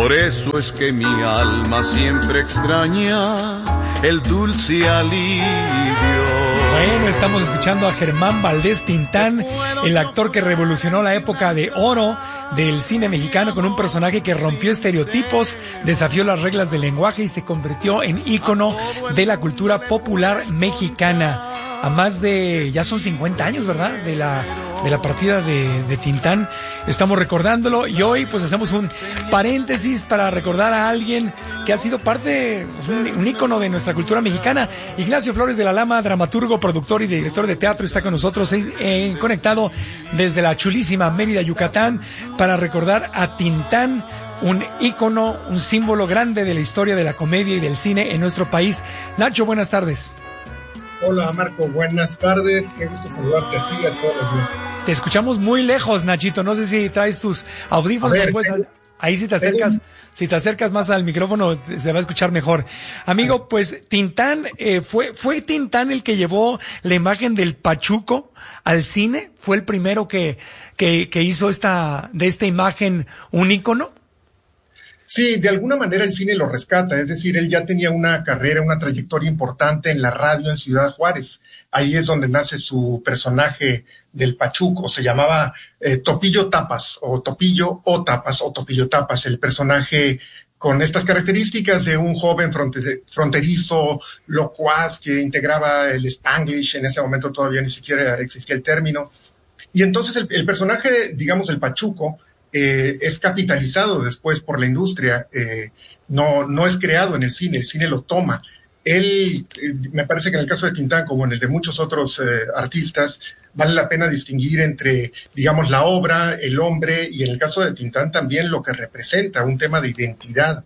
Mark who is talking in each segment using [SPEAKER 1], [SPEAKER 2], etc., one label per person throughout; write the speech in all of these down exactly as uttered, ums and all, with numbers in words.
[SPEAKER 1] Por eso es que mi alma siempre extraña el dulce alivio.
[SPEAKER 2] Bueno, estamos escuchando a Germán Valdés Tintán, el actor que revolucionó la época de oro del cine mexicano con un personaje que rompió estereotipos, desafió las reglas del lenguaje y se convirtió en ícono de la cultura popular mexicana. A más de, ya son cincuenta años, ¿verdad?, de la, de la partida de, de Tintán. Estamos recordándolo y hoy pues hacemos un paréntesis para recordar a alguien que ha sido parte, un, un ícono de nuestra cultura mexicana. Ignacio Flores de la Lama, dramaturgo, productor y director de teatro, está con nosotros eh, conectado desde la chulísima Mérida, Yucatán, para recordar a Tintán, un ícono, un símbolo grande de la historia de la comedia y del cine en nuestro país. Nacho, buenas tardes.
[SPEAKER 3] Hola Marco, buenas tardes, qué gusto saludarte a ti y a todos los días.
[SPEAKER 2] Te escuchamos muy lejos, Nachito, no sé si traes tus audífonos, ver, pues, tengo, ahí si te acercas, tengo... si te acercas más al micrófono se va a escuchar mejor. Amigo, pues Tintán, eh, fue, fue Tintán el que llevó la imagen del Pachuco al cine, fue el primero que, que, que hizo esta, de esta imagen un ícono.
[SPEAKER 3] Sí, de alguna manera el cine lo rescata, es decir, él ya tenía una carrera, una trayectoria importante en la radio en Ciudad Juárez. Ahí es donde nace su personaje del Pachuco, se llamaba eh, Topillo Tapas, o Topillo o Tapas, o Topillo Tapas, el personaje con estas características de un joven fronterizo, locuaz, que integraba el Spanglish, en ese momento todavía ni siquiera existía el término. Y entonces el, el personaje, digamos, el Pachuco, Eh, es capitalizado después por la industria, eh, no, no es creado en el cine, el cine lo toma. Él, eh, me parece que en el caso de Tintán, como en el de muchos otros eh, artistas, vale la pena distinguir entre, digamos, la obra, el hombre, y en el caso de Tintán también lo que representa, un tema de identidad,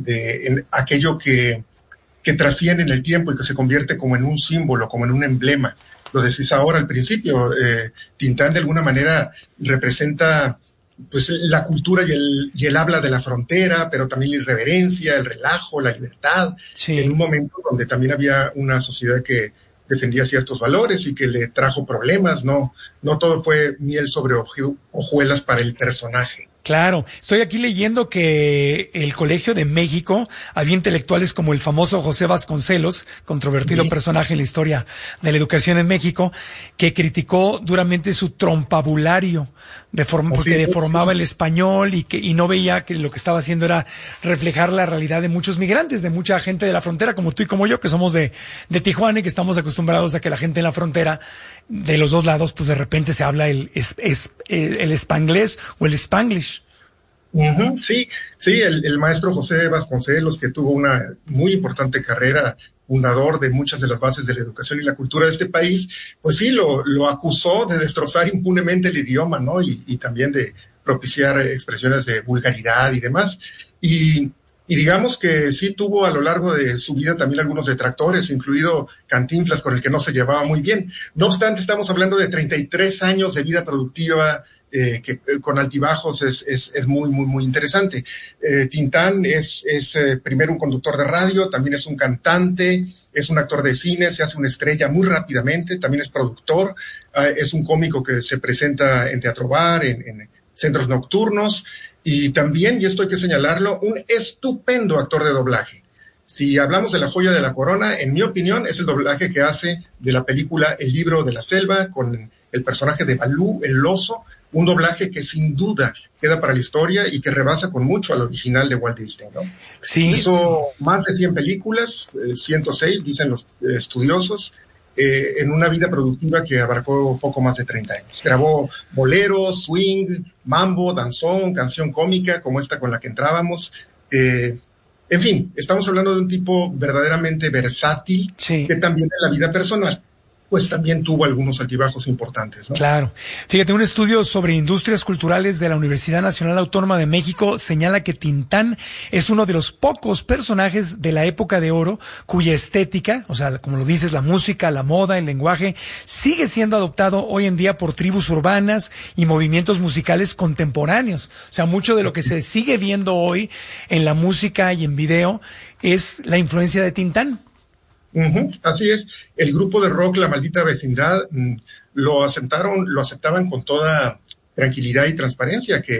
[SPEAKER 3] de en, aquello que, que trasciende en el tiempo y que se convierte como en un símbolo, como en un emblema. Lo decís ahora al principio, eh, Tintán de alguna manera representa pues la cultura y el, y el habla de la frontera, pero también la irreverencia, el relajo, la libertad, sí. En un momento donde también había una sociedad que defendía ciertos valores y que le trajo problemas, no, no todo fue miel sobre hojuelas para el personaje.
[SPEAKER 2] Claro, estoy aquí leyendo que el Colegio de México había intelectuales como el famoso José Vasconcelos, controvertido sí. personaje en la historia de la educación en México, que criticó duramente su trompabulario, de forma, porque sí, deformaba sí. el español y que y no veía que lo que estaba haciendo era reflejar la realidad de muchos migrantes, de mucha gente de la frontera, como tú y como yo, que somos de, de Tijuana y que estamos acostumbrados a que la gente en la frontera, de los dos lados, pues de repente se habla el, es, es, el, el spanglés o el spanglish.
[SPEAKER 3] Uh-huh, sí, sí, el, el maestro José Vasconcelos, que tuvo una muy importante carrera, fundador de muchas de las bases de la educación y la cultura de este país, pues sí, lo, lo acusó de destrozar impunemente el idioma, ¿no? Y, y también de propiciar expresiones de vulgaridad y demás. Y, y digamos que sí tuvo a lo largo de su vida también algunos detractores, incluido Cantinflas, con el que no se llevaba muy bien. No obstante, estamos hablando de treinta y tres años de vida productiva, Eh, que eh, con altibajos es, es, es muy, muy, muy interesante. Eh, Tintán es, es eh, primero un conductor de radio, también es un cantante, es un actor de cine, se hace una estrella muy rápidamente, también es productor, eh, es un cómico que se presenta en Teatro Bar, en, en centros nocturnos, y también, y esto hay que señalarlo, un estupendo actor de doblaje. Si hablamos de la joya de la corona, en mi opinión, es el doblaje que hace de la película El libro de la selva, con el personaje de Balú, el oso, un doblaje que sin duda queda para la historia y que rebasa con mucho al original de Walt Disney, ¿no?
[SPEAKER 2] Sí.
[SPEAKER 3] Hizo más de cien películas, eh, ciento seis, dicen los eh, estudiosos, eh, en una vida productiva que abarcó poco más de treinta años. Grabó boleros, swing, mambo, danzón, canción cómica, como esta con la que entrábamos. Eh, en fin, estamos hablando de un tipo verdaderamente versátil, sí. que también en la vida personal pues también tuvo algunos altibajos importantes, ¿no?
[SPEAKER 2] Claro. Fíjate, un estudio sobre industrias culturales de la Universidad Nacional Autónoma de México señala que Tintán es uno de los pocos personajes de la época de oro cuya estética, o sea, como lo dices, la música, la moda, el lenguaje, sigue siendo adoptado hoy en día por tribus urbanas y movimientos musicales contemporáneos. O sea, mucho de lo que se sigue viendo hoy en la música y en video es la influencia de Tintán.
[SPEAKER 3] Uh-huh, así es. El grupo de rock La Maldita Vecindad mm, lo aceptaron, lo aceptaban con toda tranquilidad y transparencia, que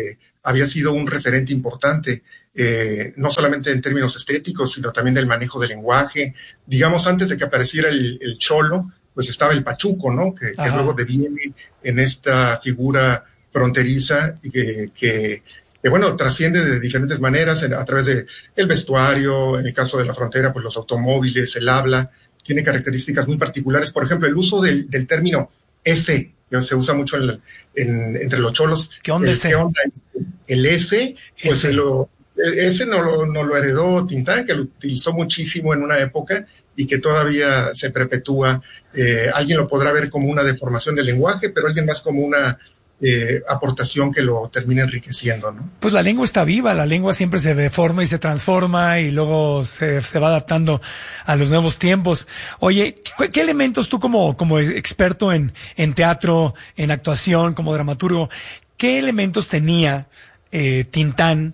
[SPEAKER 3] había sido un referente importante, eh, no solamente en términos estéticos, sino también del manejo del lenguaje. Digamos, antes de que apareciera el, el cholo, pues estaba el pachuco, ¿no? Que, que luego deviene en esta figura fronteriza y que, que, que, bueno, trasciende de diferentes maneras a través de el vestuario, en el caso de la frontera, pues los automóviles, el habla, tiene características muy particulares. Por ejemplo, el uso del, del término ese, que se usa mucho en, en, entre los cholos.
[SPEAKER 2] ¿Qué onda ese?
[SPEAKER 3] ¿Qué onda? El ese, pues se lo, ese no lo, no lo heredó Tintán, que lo utilizó muchísimo en una época y que todavía se perpetúa. Eh, alguien lo podrá ver como una deformación del lenguaje, pero alguien más como una eh, aportación que lo termina enriqueciendo, ¿no?
[SPEAKER 2] Pues la lengua está viva, la lengua siempre se deforma y se transforma y luego se, se va adaptando a los nuevos tiempos. Oye, ¿qué, qué elementos tú como, como experto en, en teatro, en actuación, como dramaturgo, qué elementos tenía eh, Tintán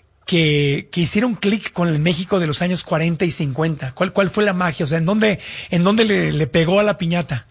[SPEAKER 2] que, que hicieron clic con el México de los años cuarenta y cincuenta? ¿Cuál, cuál fue la magia? O sea, ¿en dónde, en dónde le, le pegó a la piñata?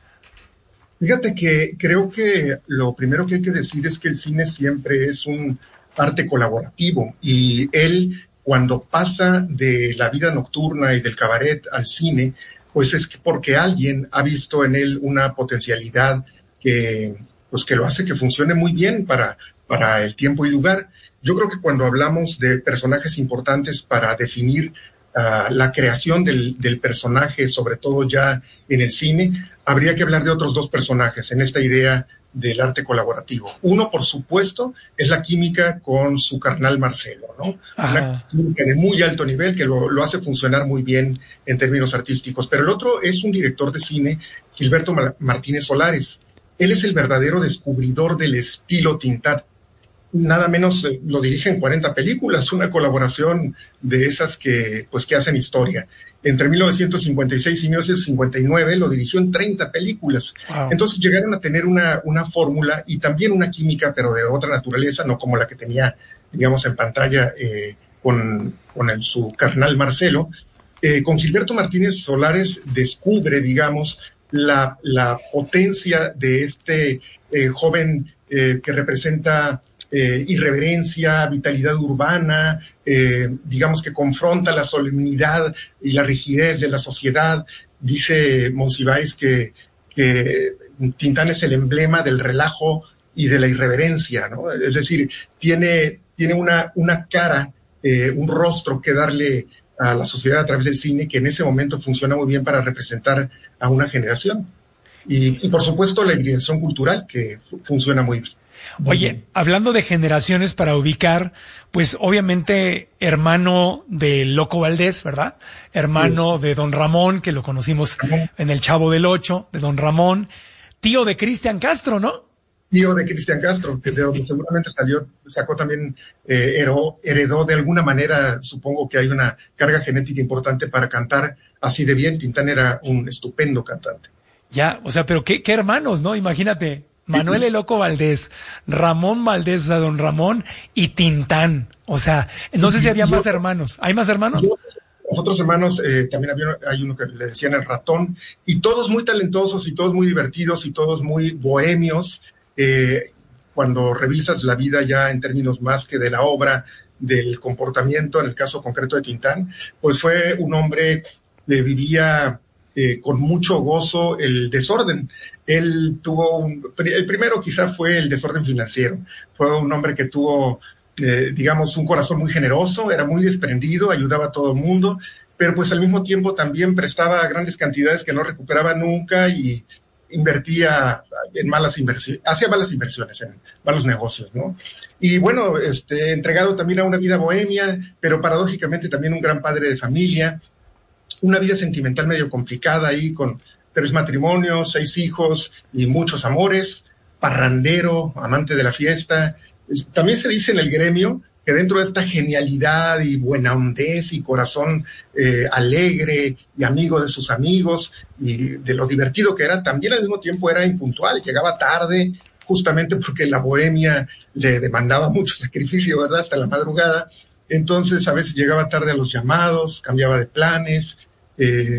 [SPEAKER 3] Fíjate que creo que lo primero que hay que decir es que el cine siempre es un arte colaborativo y él, cuando pasa de la vida nocturna y del cabaret al cine, pues es que porque alguien ha visto en él una potencialidad que, pues que lo hace que funcione muy bien para, para el tiempo y lugar. Yo creo que cuando hablamos de personajes importantes para definir uh, la creación del, del personaje, sobre todo ya en el cine, habría que hablar de otros dos personajes en esta idea del arte colaborativo. Uno, por supuesto, es la química con su carnal Marcelo, ¿no?
[SPEAKER 2] Ajá.
[SPEAKER 3] Una química de muy alto nivel que lo, lo hace funcionar muy bien en términos artísticos. Pero el otro es un director de cine, Gilberto Martínez Solares. Él es el verdadero descubridor del estilo Tintán. Nada menos eh, lo dirige en cuarenta películas, una colaboración de esas que, pues, que hacen historia. Entre mil novecientos cincuenta y seis y mil novecientos cincuenta y nueve lo dirigió en treinta películas. Wow. Entonces llegaron a tener una, una fórmula y también una química, pero de otra naturaleza, no como la que tenía, digamos, en pantalla eh, con, con el, su carnal Marcelo. Eh, con Gilberto Martínez Solares descubre, digamos, la, la potencia de este eh, joven eh, que representa Eh, irreverencia, vitalidad urbana, eh, digamos que confronta la solemnidad y la rigidez de la sociedad. Dice Monsiváis que, que Tintán es el emblema del relajo y de la irreverencia, ¿no? Es decir, tiene, tiene una, una cara, eh, un rostro que darle a la sociedad a través del cine que en ese momento funciona muy bien para representar a una generación. Y, y por supuesto la hibridación cultural que fu- funciona muy bien.
[SPEAKER 2] Oye, hablando de generaciones para ubicar, pues obviamente hermano de Loco Valdés, ¿verdad? Hermano sí. de Don Ramón, que lo conocimos en El Chavo del Ocho, de Don Ramón. Tío de Cristian Castro, ¿no?
[SPEAKER 3] Tío de Cristian Castro, que de donde seguramente salió, sacó también, eh, heredó, heredó de alguna manera, supongo que hay una carga genética importante para cantar así de bien. Tintán era un estupendo cantante.
[SPEAKER 2] Ya, o sea, pero qué, qué hermanos, ¿no? Imagínate. Manuel el Loco Valdés, Ramón Valdés, o sea, Don Ramón y Tintán. O sea, no sé si había más hermanos. ¿Hay más hermanos?
[SPEAKER 3] Los otros hermanos, eh, también había, hay uno que le decían el Ratón, y todos muy talentosos y todos muy divertidos y todos muy bohemios. Eh, cuando revisas la vida ya en términos más que de la obra, del comportamiento, en el caso concreto de Tintán, pues fue un hombre que vivía eh, con mucho gozo el desorden. Él tuvo un, el primero quizá fue el desorden financiero. Fue un hombre que tuvo, eh, digamos, un corazón muy generoso, era muy desprendido, ayudaba a todo el mundo, pero pues al mismo tiempo también prestaba grandes cantidades que no recuperaba nunca y invertía en malas inversiones, hacía malas inversiones en malos negocios, ¿no? Y bueno, este, entregado también a una vida bohemia, pero paradójicamente también un gran padre de familia, una vida sentimental medio complicada ahí con tres matrimonios, seis hijos y muchos amores, parrandero, amante de la fiesta. También se dice en el gremio que dentro de esta genialidad y buena hondez y corazón eh, alegre y amigo de sus amigos y de lo divertido que era, también al mismo tiempo era impuntual, llegaba tarde, justamente porque la bohemia le demandaba mucho sacrificio, ¿verdad?, hasta la madrugada. Entonces a veces llegaba tarde a los llamados, cambiaba de planes. Eh,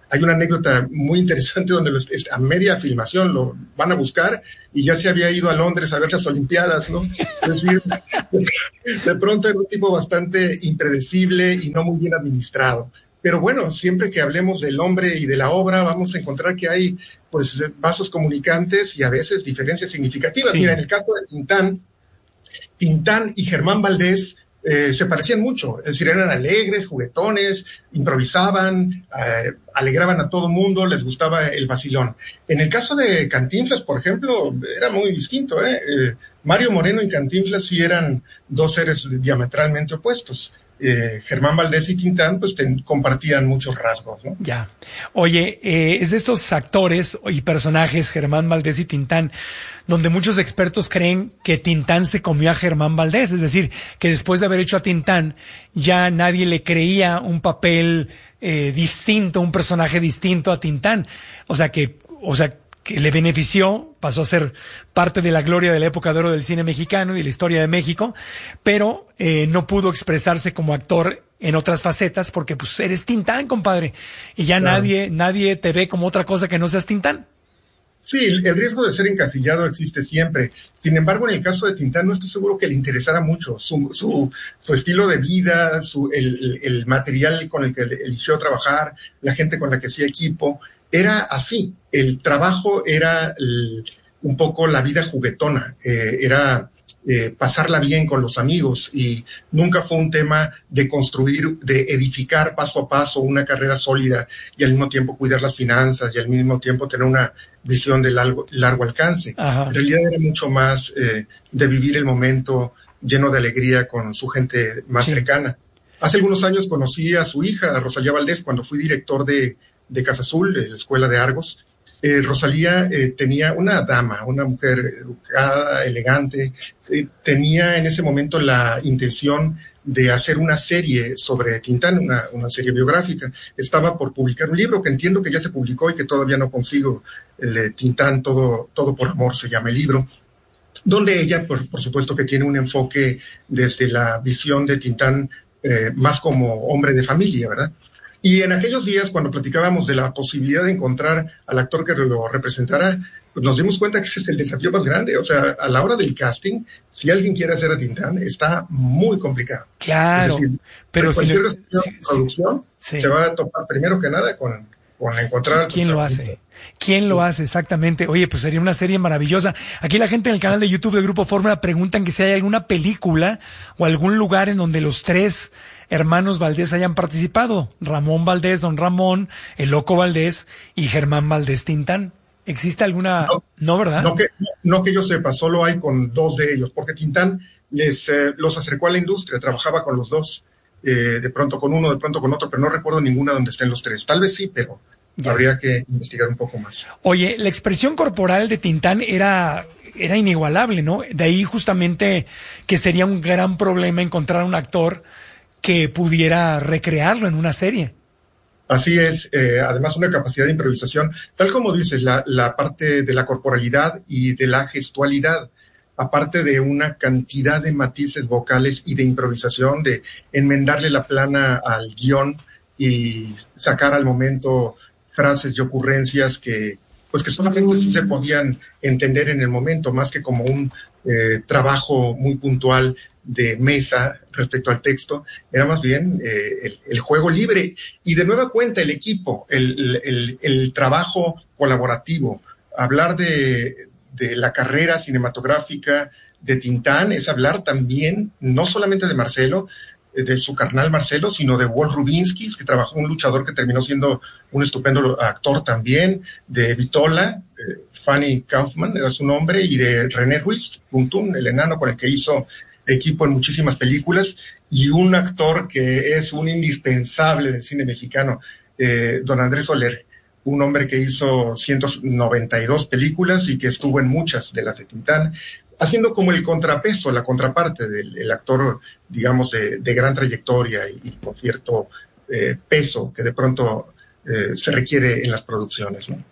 [SPEAKER 3] Hay una anécdota muy interesante donde los, a media filmación lo van a buscar y ya se había ido a Londres a ver las Olimpiadas, ¿no? Es decir, de pronto era un tipo bastante impredecible y no muy bien administrado. Pero bueno, siempre que hablemos del hombre y de la obra, vamos a encontrar que hay pues vasos comunicantes y a veces diferencias significativas. Sí. Mira, en el caso de Tintán, Tintán y Germán Valdés eh, se parecían mucho, es decir, eran alegres, juguetones, improvisaban, eh, alegraban a todo mundo, les gustaba el vacilón. En el caso de Cantinflas, por ejemplo, era muy distinto, ¿eh? Eh, Mario Moreno y Cantinflas sí eran dos seres diametralmente opuestos. Eh, Germán Valdés y Tintán pues ten, compartían muchos rasgos, ¿no?
[SPEAKER 2] Ya. Oye, eh, es de estos actores y personajes, Germán Valdés y Tintán, donde muchos expertos creen que Tintán se comió a Germán Valdés, es decir, que después de haber hecho a Tintán ya nadie le creía un papel eh, distinto, un personaje distinto a Tintán, o sea que, o sea que le benefició, pasó a ser parte de la gloria de la época de oro del cine mexicano y de la historia de México, pero eh, no pudo expresarse como actor en otras facetas porque pues eres Tintán, compadre, y ya claro. nadie nadie te ve como otra cosa que no seas Tintán.
[SPEAKER 3] Sí, el, el riesgo de ser encasillado existe siempre. Sin embargo, en el caso de Tintán no estoy seguro que le interesara mucho su su, su estilo de vida, su el, el material con el que eligió trabajar, la gente con la que hacía equipo. Era así, el trabajo era el, un poco la vida juguetona, eh, era eh, pasarla bien con los amigos y nunca fue un tema de construir, de edificar paso a paso una carrera sólida y al mismo tiempo cuidar las finanzas y al mismo tiempo tener una visión de largo, largo alcance. Ajá. En realidad era mucho más eh, de vivir el momento lleno de alegría con su gente más sí. cercana. Hace algunos años conocí a su hija, a Rosalía Valdés, cuando fui director de de Casa Azul, de la Escuela de Argos. Eh, Rosalía eh, tenía una dama, una mujer educada, elegante, eh, tenía en ese momento la intención de hacer una serie sobre Tintán, una, una serie biográfica. Estaba por publicar un libro que entiendo que ya se publicó y que todavía no consigo, el eh, Tintán, todo, todo por amor se llama el libro, donde ella, por, por supuesto que tiene un enfoque desde la visión de Tintán eh, más como hombre de familia, ¿verdad? Y en aquellos días, cuando platicábamos de la posibilidad de encontrar al actor que lo representara, pues nos dimos cuenta que ese es el desafío más grande. O sea, a la hora del casting, si alguien quiere hacer a Tintán, está muy complicado.
[SPEAKER 2] Claro,
[SPEAKER 3] es decir,
[SPEAKER 2] pero
[SPEAKER 3] cualquier
[SPEAKER 2] si
[SPEAKER 3] le,
[SPEAKER 2] si,
[SPEAKER 3] producción
[SPEAKER 2] sí.
[SPEAKER 3] se va a topar primero que nada con, con encontrar al
[SPEAKER 2] ¿Quién lo hace? ¿Quién lo hace exactamente? Oye, pues sería una serie maravillosa. Aquí la gente en el canal de YouTube de Grupo Fórmula preguntan que si hay alguna película o algún lugar en donde los tres hermanos Valdés hayan participado. Ramón Valdés, Don Ramón, el Loco Valdés y Germán Valdés Tintán. ¿Existe alguna? No, no ¿verdad?
[SPEAKER 3] No que, no que yo sepa, solo hay con dos de ellos, porque Tintán les eh, los acercó a la industria, trabajaba con los dos, eh, de pronto con uno, de pronto con otro, pero no recuerdo ninguna donde estén los tres. Tal vez sí, pero ya. Habría que investigar un poco más.
[SPEAKER 2] Oye, la expresión corporal de Tintán era... era inigualable, ¿no? De ahí justamente que sería un gran problema encontrar un actor que pudiera recrearlo en una serie.
[SPEAKER 3] Así es, eh, además una capacidad de improvisación, tal como dices, la, la parte de la corporalidad y de la gestualidad, aparte de una cantidad de matices vocales y de improvisación, de enmendarle la plana al guión y sacar al momento frases y ocurrencias que pues que solamente sí se podían entender en el momento, más que como un eh, trabajo muy puntual de mesa respecto al texto, era más bien eh, el, el juego libre. Y de nueva cuenta, el equipo, el, el, el trabajo colaborativo. Hablar de, de la carrera cinematográfica de Tintán es hablar también, no solamente de Marcelo, de su carnal Marcelo, sino de Walt Rubinsky, que trabajó, un luchador que terminó siendo un estupendo actor también, de Vitola, eh, Fanny Kaufman era su nombre, y de René Ruiz, Tuntún, el enano con el que hizo equipo en muchísimas películas, y un actor que es un indispensable del cine mexicano, eh, don Andrés Soler, un hombre que hizo ciento noventa y dos películas y que estuvo en muchas de las de Tintán, haciendo como el contrapeso, la contraparte del el actor, digamos, de, de gran trayectoria y, y con cierto eh, peso que de pronto eh, se requiere en las producciones, ¿no?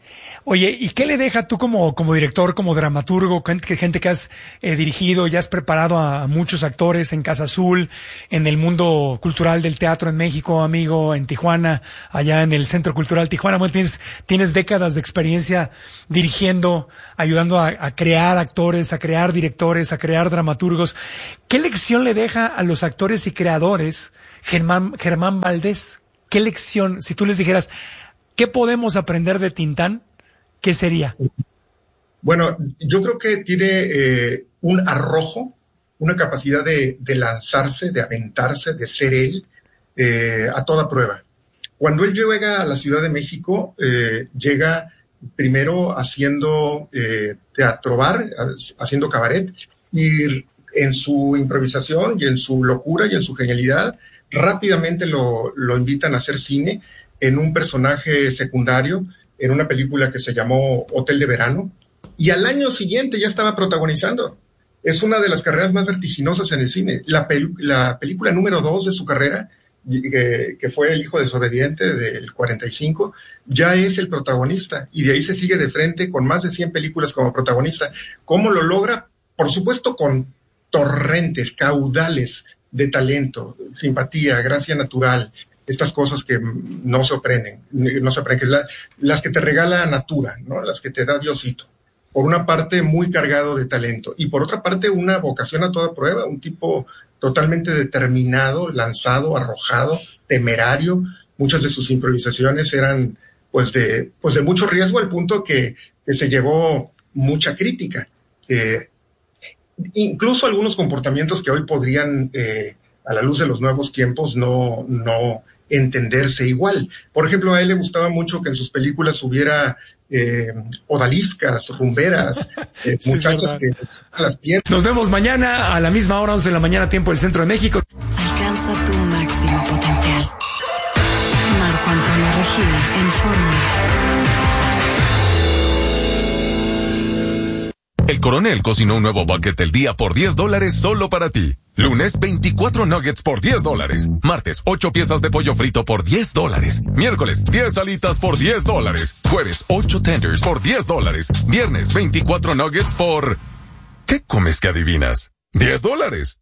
[SPEAKER 2] Oye, ¿y qué le deja tú como, como director, como dramaturgo, gente, gente que has eh, dirigido, ya has preparado a muchos actores en Casa Azul, en el mundo cultural del teatro en México, amigo, en Tijuana, allá en el Centro Cultural Tijuana? Bueno, tienes, tienes décadas de experiencia dirigiendo, ayudando a, a crear actores, a crear directores, a crear dramaturgos. ¿Qué lección le deja a los actores y creadores Germán, Germán Valdés? ¿Qué lección, si tú les dijeras, qué podemos aprender de Tintán? ¿Qué sería?
[SPEAKER 3] Bueno, yo creo que tiene eh, un arrojo, una capacidad de, de lanzarse, de aventarse, de ser él eh, a toda prueba. Cuando él llega a la Ciudad de México, eh, llega primero haciendo eh, teatro bar, haciendo cabaret, y en su improvisación y en su locura y en su genialidad, rápidamente lo, lo invitan a hacer cine en un personaje secundario, en una película que se llamó Hotel de Verano, y al año siguiente ya estaba protagonizando. Es una de las carreras más vertiginosas en el cine. La, pelu- la película número dos de su carrera, eh, que fue El hijo desobediente del cuarenta y cinco, ya es el protagonista, y de ahí se sigue de frente con más de cien películas como protagonista. ¿Cómo lo logra? Por supuesto, con torrentes, caudales de talento, simpatía, gracia natural, estas cosas que no se aprenden, no se aprenden, que es la, las que te regala natura, ¿no? Las que te da Diosito. Por una parte, muy cargado de talento, y por otra parte, una vocación a toda prueba, un tipo totalmente determinado, lanzado, arrojado, temerario. Muchas de sus improvisaciones eran pues de, pues de mucho riesgo, al punto que, que se llevó mucha crítica. Eh, incluso algunos comportamientos que hoy podrían, eh, a la luz de los nuevos tiempos, no, no entenderse igual. Por ejemplo, a él le gustaba mucho que en sus películas hubiera eh, odaliscas, rumberas, eh, sí, muchachas que las piernas.
[SPEAKER 2] Nos vemos mañana a la misma hora, once de la mañana, tiempo del Centro de México.
[SPEAKER 4] Alcanza tu máximo potencial. Marco Antonio Regil en Fórmula.
[SPEAKER 5] El Coronel cocinó un nuevo bucket del día por diez dólares solo para ti. Lunes, veinticuatro nuggets por diez dólares. Martes, ocho piezas de pollo frito por diez dólares. Miércoles, diez alitas por diez dólares. Jueves, ocho tenders por diez dólares. Viernes, veinticuatro nuggets por... ¿Qué comes que adivinas? diez dólares.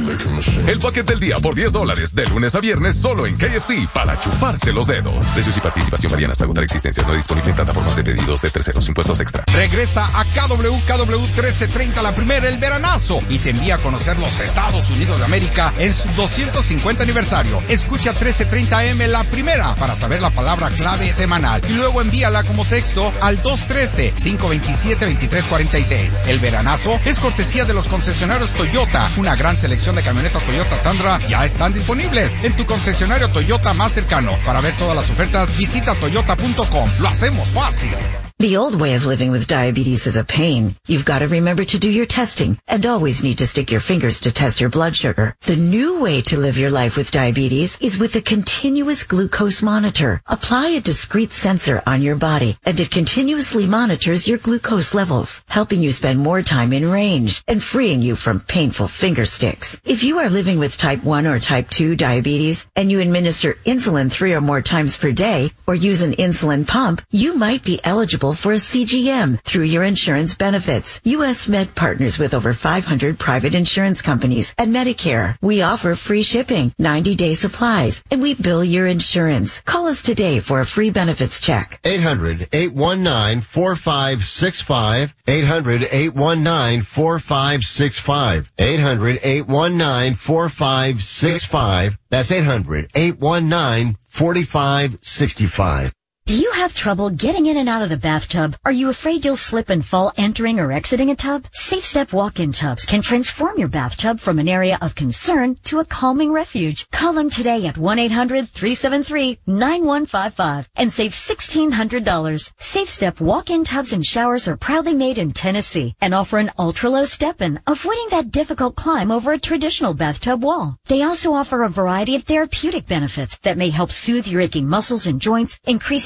[SPEAKER 5] El paquete del día por diez dólares, de lunes a viernes, solo en K F C, para chuparse los dedos. Precios y participación varían hasta agotar existencias. No disponible en plataformas de pedidos de terceros. Impuestos extra.
[SPEAKER 6] Regresa a K W K W trece treinta, la primera, el veranazo, y te envía a conocer los Estados Unidos de América en su doscientos cincuenta aniversario. Escucha trece treinta A M, la primera, para saber la palabra clave semanal, y luego envíala como texto al dos uno tres, cinco dos siete, dos tres cuatro seis. El veranazo es cortesía de los concesionarios Toyota. Una gran selección de camionetas Toyota Tundra ya están disponibles en tu concesionario Toyota más cercano. Para ver todas las ofertas, visita toyota punto com. Lo hacemos fácil.
[SPEAKER 7] The old way of living with diabetes is a pain. You've got to remember to do your testing and always need to stick your fingers to test your blood sugar. The new way to live your life with diabetes is with a continuous glucose monitor. Apply a discrete sensor on your body, and it continuously monitors your glucose levels, helping you spend more time in range and freeing you from painful finger sticks. If you are living with type one or type two diabetes and you administer insulin three or more times per day or use an insulin pump, you might be eligible for a C G M through your insurance benefits. U S Med partners with over five hundred private insurance companies and Medicare. We offer free shipping, ninety day supplies, and we bill your insurance. Call us today for a free benefits check.
[SPEAKER 8] eight hundred, eight one nine, four five six five. eight hundred, eight one nine, four five six five. eight hundred, eight one nine, four five six five. That's eight hundred, eight one nine, four five six five.
[SPEAKER 9] Do you have trouble getting in and out of the bathtub? Are you afraid you'll slip and fall entering or exiting a tub? Safe Step walk-in tubs can transform your bathtub from an area of concern to a calming refuge. Call them today at one eight hundred, three seven three, nine one five five and save sixteen hundred dollars. Safe Step walk-in tubs and showers are proudly made in Tennessee and offer an ultra-low step-in, avoiding that difficult climb over a traditional bathtub wall. They also offer a variety of therapeutic benefits that may help soothe your aching muscles and joints, increasing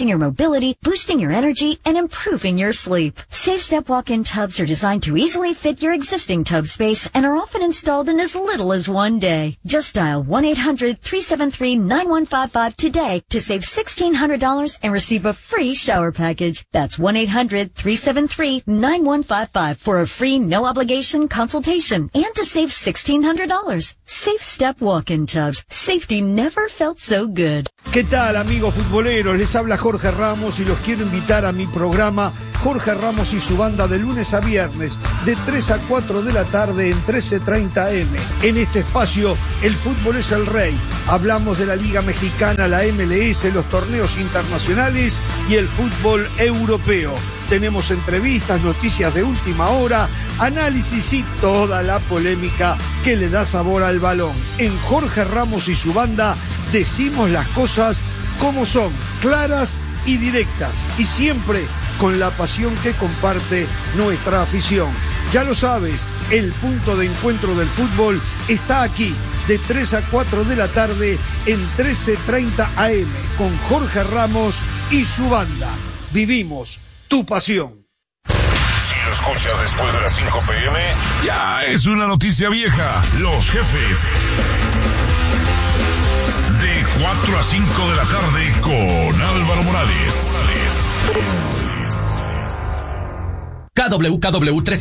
[SPEAKER 9] enhancing your mobility, boosting your energy, and improving your sleep. Safe Step walk-in tubs are designed to easily fit your existing tub space and are often installed in as little as one day. Just dial one eight hundred three seven three nine one five five today to save sixteen hundred dollars and receive a free shower package. That's one eight hundred three seven three nine one five five for a free no-obligation consultation and to save sixteen hundred dollars. Safe Step walk-in tubs. Safety never felt so good.
[SPEAKER 10] ¿Qué tal, amigos futboleros? Les habla Jorge Ramos y los quiero invitar a mi programa Jorge Ramos y su banda de lunes a viernes de tres a cuatro de la tarde en trece treinta eme. En este espacio, el fútbol es el rey. Hablamos de la Liga Mexicana, la eme ele ese, los torneos internacionales y el fútbol europeo. Tenemos entrevistas, noticias de última hora, análisis y toda la polémica que le da sabor al balón. En Jorge Ramos y su banda decimos las cosas como son, claras y directas, y siempre con la pasión que comparte nuestra afición. Ya lo sabes, el punto de encuentro del fútbol está aquí, de tres a cuatro de la tarde en trece treinta a eme, con Jorge Ramos y su banda. Vivimos tu pasión.
[SPEAKER 11] Si lo escuchas después de las cinco pe eme, ya es una noticia vieja. Los jefes. De cuatro a cinco de la tarde con Álvaro Morales.
[SPEAKER 12] K W K W tres